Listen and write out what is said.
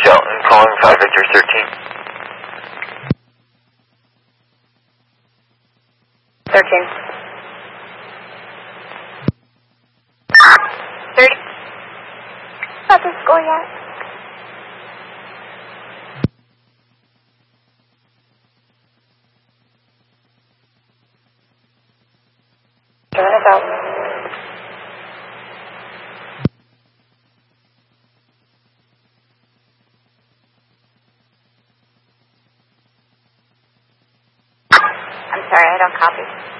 Shelton, calling 5 Victor 13. 13. 30. Not to school yet. Turn us out. I'm sorry, I don't copy.